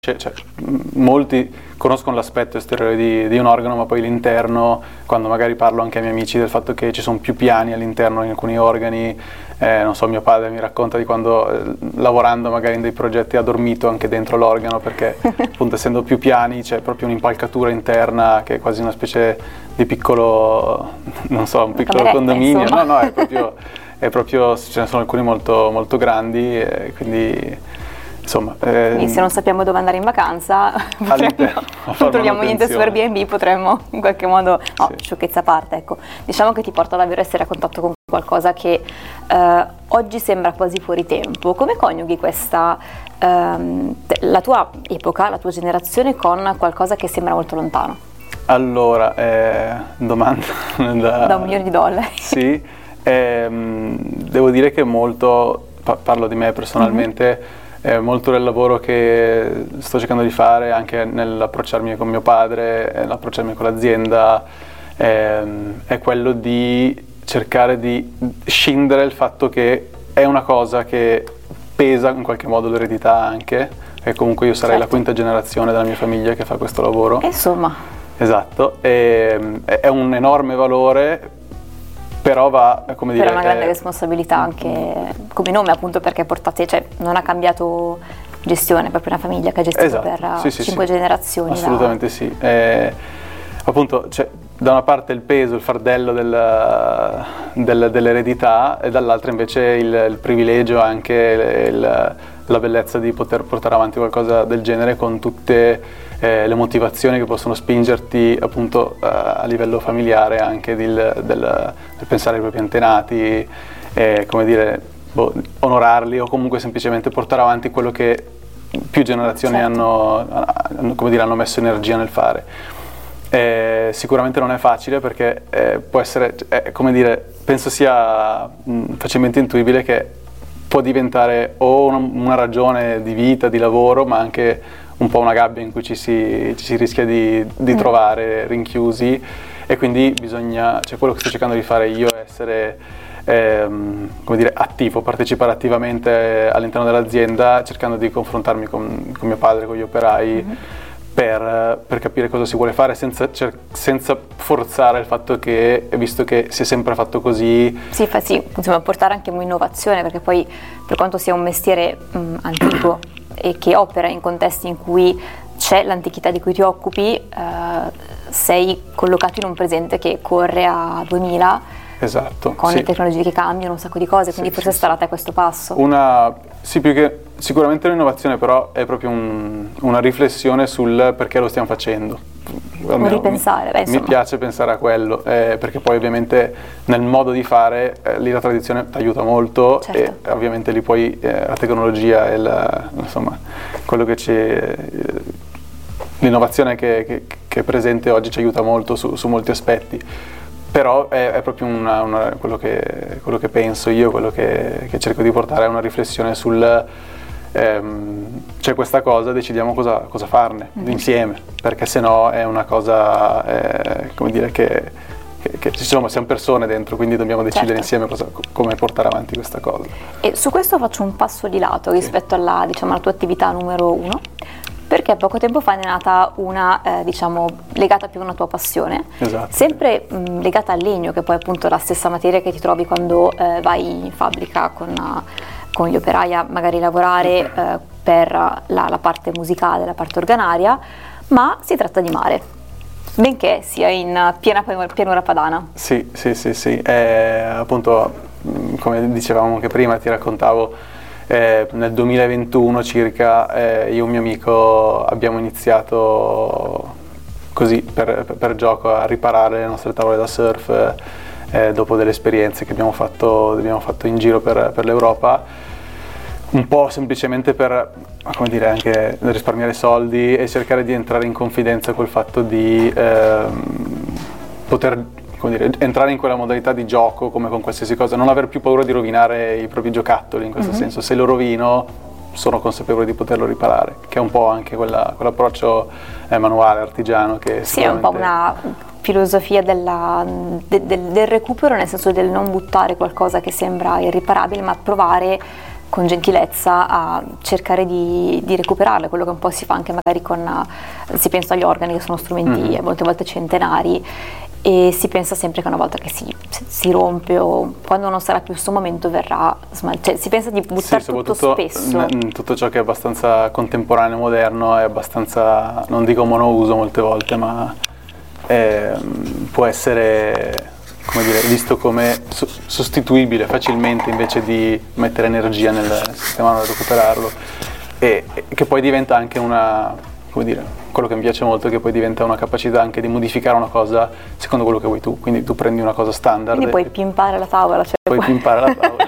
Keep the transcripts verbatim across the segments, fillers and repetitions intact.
Cioè, cioè, molti conoscono l'aspetto esteriore di, di un organo, ma poi l'interno, quando magari parlo anche ai miei amici del fatto che ci sono più piani all'interno in alcuni organi, eh, non so, mio padre mi racconta di quando eh, lavorando magari in dei progetti ha dormito anche dentro l'organo, perché appunto essendo più piani c'è proprio un'impalcatura interna che è quasi una specie di piccolo, non so, un piccolo condominio, no, no, è proprio, è proprio, ce ne sono alcuni molto, molto grandi, e quindi... Insomma, ehm, quindi se non sappiamo dove andare in vacanza, potremmo, non troviamo niente su Airbnb, potremmo in qualche modo, no, sì. Sciocchezza a parte, ecco, diciamo che ti porta davvero a essere a contatto con qualcosa che eh, oggi sembra quasi fuori tempo. Come coniughi questa, ehm, la tua epoca, la tua generazione con qualcosa che sembra molto lontano? Allora, eh, domanda da, da un milione di dollari. Sì, ehm, devo dire che molto, pa- parlo di me personalmente, mm-hmm. Eh, molto del lavoro che sto cercando di fare anche nell'approcciarmi con mio padre, nell'approcciarmi con l'azienda, ehm, è quello di cercare di scindere il fatto che è una cosa che pesa in qualche modo l'eredità anche, e comunque io sarei certo. la quinta generazione della mia famiglia che fa questo lavoro. Insomma. Esatto, e, è un enorme valore. Però va, come dire... Per una grande eh, responsabilità anche come nome, appunto, perché portate, cioè non ha cambiato gestione, è proprio una famiglia che ha gestito esatto, per sì, sì, cinque sì. generazioni. Assolutamente da... sì. Eh, appunto, cioè, da una parte il peso, il fardello del, del, dell'eredità, e dall'altra invece il, il privilegio, anche il, la bellezza di poter portare avanti qualcosa del genere con tutte... Eh, le motivazioni che possono spingerti appunto uh, a livello familiare anche del, del, del pensare ai propri antenati, eh, come dire, boh, onorarli o comunque semplicemente portare avanti quello che più generazioni certo. hanno, hanno, come dire, hanno messo energia nel fare. Eh, sicuramente non è facile perché eh, può essere, eh, come dire, penso sia mh, facilmente intuibile che può diventare o una, una ragione di vita, di lavoro, ma anche un po' una gabbia in cui ci si, ci si rischia di, di mm. trovare rinchiusi, e quindi bisogna, cioè quello che sto cercando di fare io è essere ehm, come dire, attivo, partecipare attivamente all'interno dell'azienda, cercando di confrontarmi con, con mio padre, con gli operai, mm-hmm. per, per capire cosa si vuole fare senza, cer- senza forzare il fatto che, visto che si è sempre fatto così... Sì, fa, sì, insomma, portare anche un'innovazione, perché poi per quanto sia un mestiere mh, antico, e che opera in contesti in cui c'è l'antichità di cui ti occupi, eh, sei collocato in un presente che corre a duemila, esatto, con sì. le tecnologie che cambiano, un sacco di cose, quindi sì, forse sì, starà sì. a te questo passo. Una, sì, più che sicuramente un'innovazione, però è proprio un, una riflessione sul perché lo stiamo facendo. Un ripensare, beh, mi piace pensare a quello, eh, perché poi ovviamente nel modo di fare eh, lì la tradizione ti aiuta molto, certo. E ovviamente lì poi eh, la tecnologia e la, insomma quello che c'è, l'innovazione che, che, che è presente oggi ci aiuta molto su, su molti aspetti, però è, è proprio una, una, quello, che, quello che penso io, quello che, che cerco di portare è una riflessione sul ehm, c'è questa cosa, decidiamo cosa, cosa farne mm-hmm. insieme, perché se no è una cosa eh, come dire che, che, che insomma siamo persone dentro, quindi dobbiamo decidere certo. insieme cosa, come portare avanti questa cosa. E su questo faccio un passo di lato rispetto sì. alla, diciamo, alla tua attività numero uno, perché poco tempo fa è nata una, eh, diciamo, legata più a una tua passione, esatto. sempre mh, legata al legno, che poi è appunto la stessa materia che ti trovi quando eh, vai in fabbrica con, uh, con gli operai a magari lavorare uh, per la, la parte musicale, la parte organaria, ma si tratta di mare, benché sia in piena pianura padana. Sì, sì, sì, sì, eh, appunto come dicevamo anche prima, ti raccontavo, Eh, nel duemilaventuno circa eh, io e un mio amico abbiamo iniziato così per, per, per gioco a riparare le nostre tavole da surf eh, dopo delle esperienze che abbiamo fatto, abbiamo fatto in giro per, per l'Europa, un po' semplicemente per, come dire, anche risparmiare soldi e cercare di entrare in confidenza col fatto di ehm, poter, come dire, entrare in quella modalità di gioco come con qualsiasi cosa, non aver più paura di rovinare i propri giocattoli, in questo mm-hmm. senso. Se lo rovino sono consapevole di poterlo riparare, che è un po' anche quella, quell'approccio eh, manuale, artigiano che sì, è un po' una filosofia della, de, del, del recupero, nel senso del non buttare qualcosa che sembra irriparabile, ma provare con gentilezza a cercare di, di recuperarle, quello che un po' si fa anche magari con, si pensa agli organi che sono strumenti mm-hmm. molte volte centenari, e si pensa sempre che una volta che si, si rompe o quando non sarà più il suo momento verrà smaltito, cioè si pensa di buttare sì, tutto spesso. N- tutto ciò che è abbastanza contemporaneo, moderno, è abbastanza, non dico monouso molte volte, ma è, può essere, come dire, visto come so- sostituibile facilmente invece di mettere energia nel sistema per recuperarlo, e, e che poi diventa anche una, come dire, quello che mi piace molto è che poi diventa una capacità anche di modificare una cosa secondo quello che vuoi tu, quindi tu prendi una cosa standard. Quindi puoi pimpare la tavola. Cioè puoi, puoi pimpare la tavola.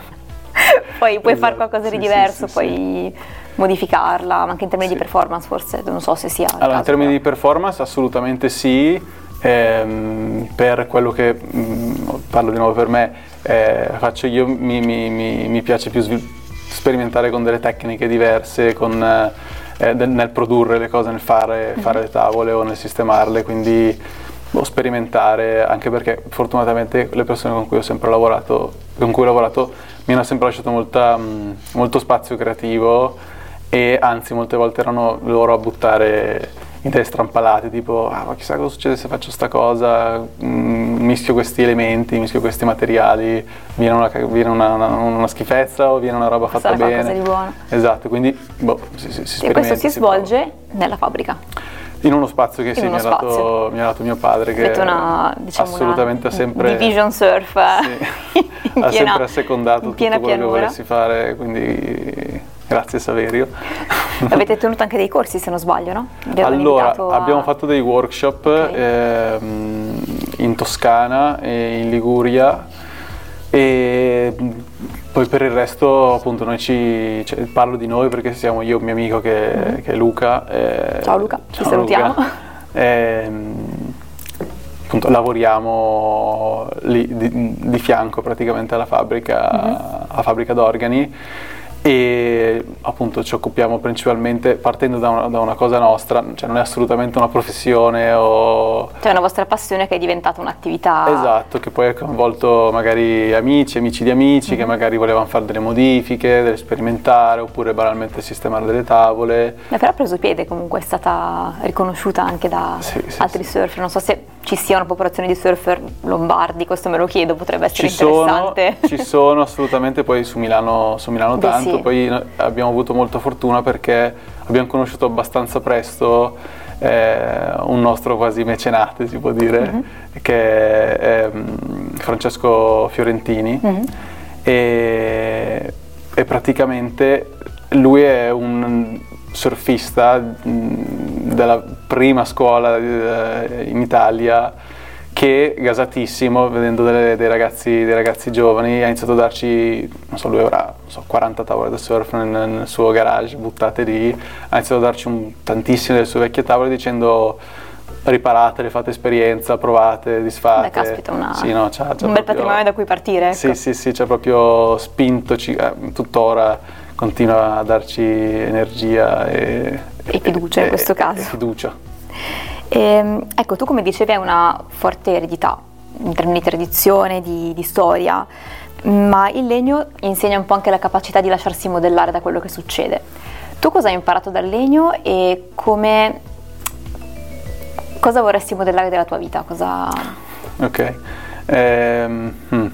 Poi puoi esatto. fare qualcosa di sì, diverso, sì, puoi sì. modificarla, ma anche in termini sì. di performance forse, non so se sia. Allora, caso, in termini però. di performance assolutamente sì, ehm, per quello che, mh, parlo di nuovo per me, eh, faccio io, mi, mi, mi, mi piace più svil- sperimentare con delle tecniche diverse, con... Eh, nel produrre le cose, nel fare, fare le tavole o nel sistemarle, quindi boh, sperimentare, anche perché fortunatamente le persone con cui ho sempre lavorato, con cui ho lavorato mi hanno sempre lasciato molta, mh, molto spazio creativo, e anzi molte volte erano loro a buttare idee strampalate, tipo ah ma chissà cosa succede se faccio sta cosa, mh, mischio questi elementi, mischio questi materiali, viene una, viene una, una, una schifezza o viene una roba fatta sarà bene. Qualcosa di buono. Esatto, quindi boh, si, si, si e questo si, si svolge prova. Nella fabbrica? In uno spazio che in sì, mi ha, dato, mi ha dato mio padre, che una, diciamo, assolutamente una ha sempre division surf sì, in ha piena, sempre assecondato in piena tutto quello pianura. che volessi fare, quindi grazie Saverio. Avete tenuto anche dei corsi, se non sbaglio, no? Allora, a... abbiamo fatto dei workshop okay. ehm, in Toscana e in Liguria, e poi per il resto appunto noi ci, cioè, parlo di noi perché siamo io e un mio amico che, mm-hmm. che è Luca. Eh, ciao Luca, ci ciao salutiamo. Luca. Eh, appunto lavoriamo lì di, di fianco praticamente alla fabbrica, mm-hmm. alla fabbrica d'organi, e appunto ci occupiamo principalmente partendo da una, da una cosa nostra, cioè non è assolutamente una professione o... Cioè una vostra passione che è diventata un'attività... Esatto, che poi ha coinvolto magari amici, amici di amici, mm-hmm. che magari volevano fare delle modifiche, delle sperimentare, oppure banalmente sistemare delle tavole. Ma però ha preso piede, comunque è stata riconosciuta anche da sì, sì, altri sì. surfer, non so se ci sia una popolazione di surfer lombardi, questo me lo chiedo, potrebbe essere ci interessante. Sono, ci sono assolutamente, poi su Milano, su Milano Beh, tanto, sì. poi abbiamo avuto molta fortuna perché abbiamo conosciuto abbastanza presto eh, un nostro quasi mecenate, si può dire, mm-hmm. che è um, Francesco Fiorentini, mm-hmm. e, e praticamente lui è un surfista della prima scuola in Italia, che gasatissimo, vedendo delle, dei, ragazzi, dei ragazzi giovani, ha iniziato a darci, non so, lui avrà non so, quaranta tavole da surf nel, nel suo garage buttate lì, ha iniziato a darci un, tantissime delle sue vecchie tavole dicendo riparatele, fate esperienza, provate, disfate. Beh, caspita, una, sì, no, c'ha, c'ha un proprio, bel patrimonio da cui partire. Ecco. Sì, sì, sì, ci ha proprio spintoci, eh, tuttora continua a darci energia e, e fiducia e, in questo e, caso. E fiducia. E, ecco, tu come dicevi hai una forte eredità in termini di tradizione, di, di storia, ma il legno insegna un po' anche la capacità di lasciarsi modellare da quello che succede. Tu cosa hai imparato dal legno e come, cosa vorresti modellare della tua vita? Cosa... Ok, ehm, hmm.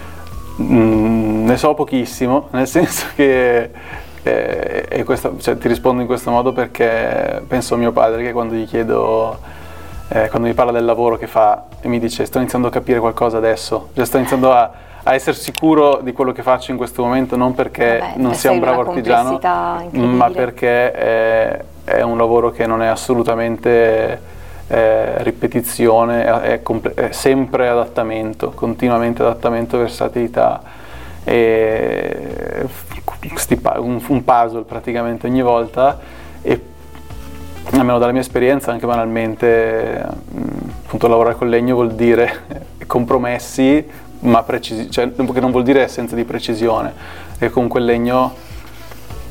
mm, ne so pochissimo, nel senso che eh, e questa, cioè, ti rispondo in questo modo perché penso a mio padre, che quando gli chiedo, eh, quando mi parla del lavoro che fa e mi dice sto iniziando a capire qualcosa adesso, cioè sto iniziando a, a essere sicuro di quello che faccio in questo momento, non perché Vabbè, non sia un bravo artigiano, ma perché è, è un lavoro che non è assolutamente eh, ripetizione, è, è, è sempre adattamento, continuamente adattamento, versatilità, e un, un puzzle praticamente ogni volta. E almeno dalla mia esperienza, anche banalmente, appunto lavorare con legno vuol dire compromessi ma precisi, cioè che non vuol dire assenza di precisione, perché comunque il legno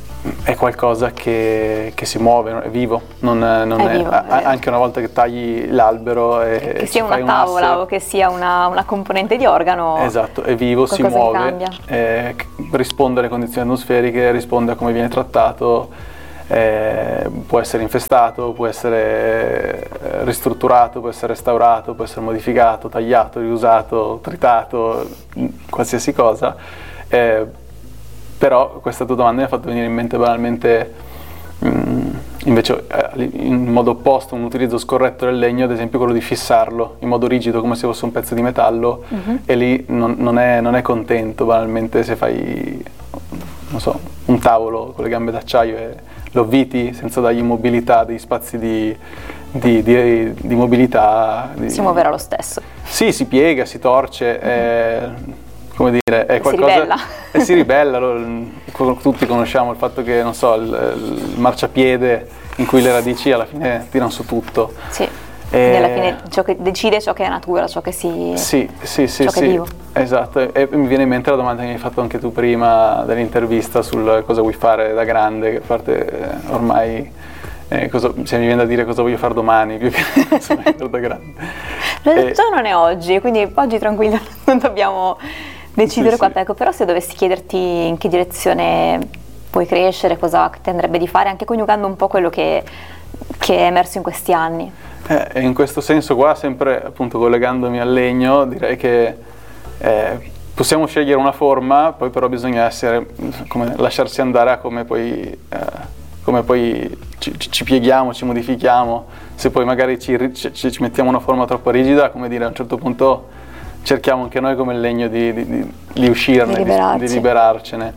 è qualcosa che, che si muove, è vivo, non, non è è, vivo, a, è anche una volta che tagli l'albero e che sia una un tavola asse, o che sia una, una componente di organo, esatto, è vivo, si muove, eh, risponde alle condizioni atmosferiche, risponde a come viene trattato, eh, può essere infestato, può essere ristrutturato, può essere restaurato, può essere modificato, tagliato, riusato, tritato, qualsiasi cosa. Eh, Però questa tua domanda mi ha fatto venire in mente banalmente, mh, invece eh, in modo opposto, un utilizzo scorretto del legno, ad esempio quello di fissarlo in modo rigido come se fosse un pezzo di metallo, uh-huh. e lì non, non, è, non è contento banalmente se fai, non so, un tavolo con le gambe d'acciaio e lo avviti senza dargli mobilità, degli spazi di, di, di, di mobilità. Di, si muoverà lo stesso. Sì, si piega, si torce. Uh-huh. eh, come dire, è qualcosa, si ribella. E si ribella, lo, tutti conosciamo il fatto che, non so, il, il marciapiede in cui le radici alla fine tirano su tutto. Sì, e alla fine ciò che decide ciò che è natura, ciò che si... Sì, sì, sì, ciò sì, che è vivo. Esatto, e, e mi viene in mente la domanda che mi hai fatto anche tu prima dell'intervista sul cosa vuoi fare da grande, che a parte ormai... Eh, cosa, cioè, mi viene da dire cosa voglio fare domani più che da grande. Eh, già non è oggi, quindi oggi tranquillo, non dobbiamo decidere sì, quanto. sì. Ecco, però se dovessi chiederti in che direzione puoi crescere, cosa ti andrebbe di fare, anche coniugando un po' quello che, che è emerso in questi anni. Eh, in questo senso qua, sempre appunto collegandomi al legno, direi che eh, possiamo scegliere una forma, poi però bisogna essere, come, lasciarsi andare a come poi... Eh, come poi ci, ci pieghiamo, ci modifichiamo, se poi magari ci, ci, ci mettiamo una forma troppo rigida, come dire, a un certo punto cerchiamo anche noi come il legno di, di, di uscirne, di, di, di liberarcene.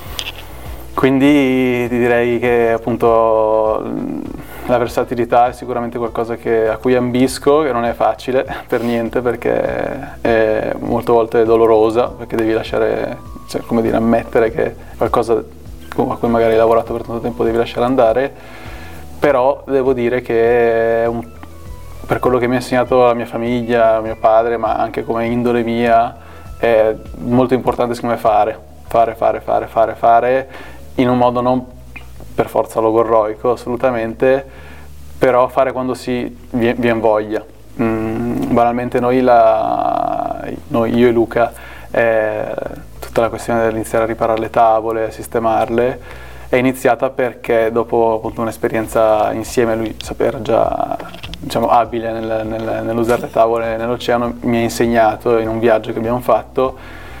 Quindi ti direi che appunto la versatilità è sicuramente qualcosa che, a cui ambisco, che non è facile per niente, perché è molte volte dolorosa, perché devi lasciare, cioè, come dire, ammettere che qualcosa a cui magari hai lavorato per tanto tempo devi lasciare andare, però devo dire che è un, per quello che mi ha insegnato la mia famiglia, mio padre, ma anche come indole mia, è molto importante secondo me fare, fare, fare, fare, fare, fare, in un modo non per forza logorroico assolutamente, però fare quando si viene vien voglia. Mm, banalmente noi, la, noi, io e Luca, eh, tutta la questione dell'iniziare a riparare le tavole, a sistemarle, è iniziata perché dopo appunto un'esperienza insieme, lui sapeva già, diciamo, abile nel, nel, nell'usare le tavole nell'oceano, mi ha insegnato in un viaggio che abbiamo fatto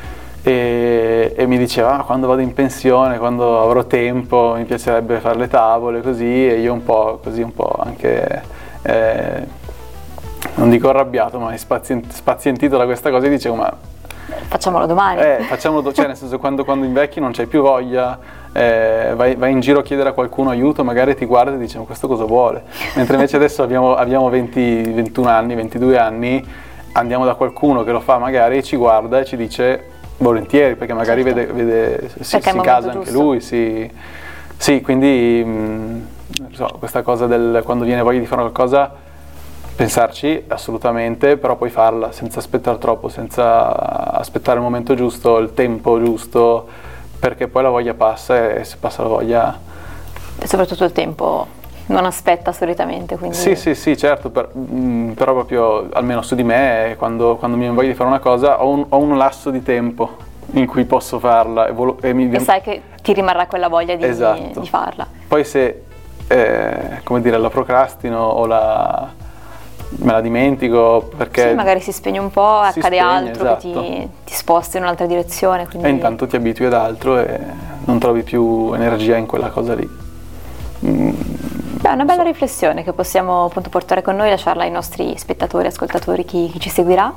e, e mi diceva ah, quando vado in pensione, quando avrò tempo, mi piacerebbe fare le tavole così, e io un po' così, un po' anche... Eh, non dico arrabbiato, ma spazientito da questa cosa, e dicevo ma facciamolo domani. Eh, facciamolo, do- cioè nel senso quando, quando invecchi non c'hai più voglia, eh, vai, vai in giro a chiedere a qualcuno aiuto, magari ti guarda e dice ma questo cosa vuole? Mentre invece adesso abbiamo, abbiamo venti, ventuno anni, ventidue anni, andiamo da qualcuno che lo fa magari e ci guarda e ci dice volentieri, perché magari certo. vede, vede si, perché si casa anche lui, sì, sì quindi mh, so, questa cosa del quando viene voglia di fare qualcosa, pensarci assolutamente, però poi farla senza aspettare troppo, senza aspettare il momento giusto, il tempo giusto, perché poi la voglia passa e se passa la voglia... E soprattutto il tempo non aspetta solitamente, quindi... Sì, sì, sì, certo, per, mh, però proprio, almeno su di me, quando, quando mi voglio di fare una cosa, ho un, ho un lasso di tempo in cui posso farla e, volo, e, mi e sai che ti rimarrà quella voglia di, esatto. di farla. Poi se, eh, come dire, la procrastino o la... me la dimentico perché sì, magari si spegne un po', accade spegne, altro, esatto. che ti, ti sposti in un'altra direzione, quindi... e intanto ti abitui ad altro e non trovi più energia in quella cosa lì. mm, Beh, è una bella so. riflessione che possiamo appunto portare con noi, lasciarla ai nostri spettatori, ascoltatori, chi, chi ci seguirà,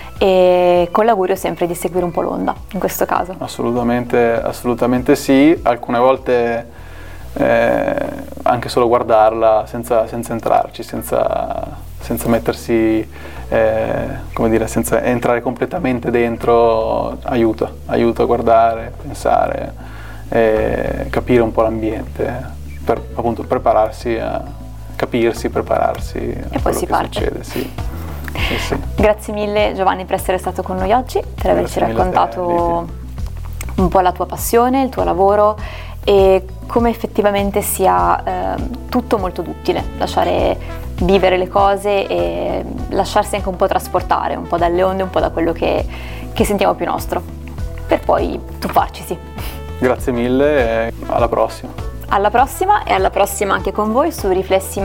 e con l'augurio sempre di seguire un po' l'onda in questo caso. Assolutamente, assolutamente sì, alcune volte eh, anche solo guardarla senza, senza entrarci, senza senza mettersi, eh, come dire, senza entrare completamente dentro, aiuta, aiuta a guardare, pensare, eh, capire un po' l'ambiente, per appunto prepararsi a capirsi, prepararsi a e poi si che parte. Succede, sì. Sì, sì. Grazie mille Giovanni per essere stato con noi oggi, per averci raccontato te, un po' la tua passione, il tuo lavoro e come effettivamente sia eh, tutto molto duttile, lasciare vivere le cose e lasciarsi anche un po' trasportare, un po' dalle onde, un po' da quello che, che sentiamo più nostro, per poi tuffarcisi. Grazie mille e alla prossima. Alla prossima e alla prossima anche con voi su Riflessi